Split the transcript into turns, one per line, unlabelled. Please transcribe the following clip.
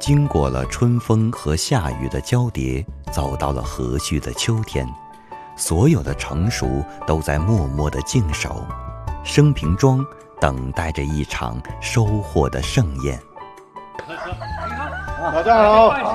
经过了春风和夏雨的交叠，走到了和煦的秋天，所有的成熟都在默默地静守，生平庄等待着一场收获的盛宴。
大家好。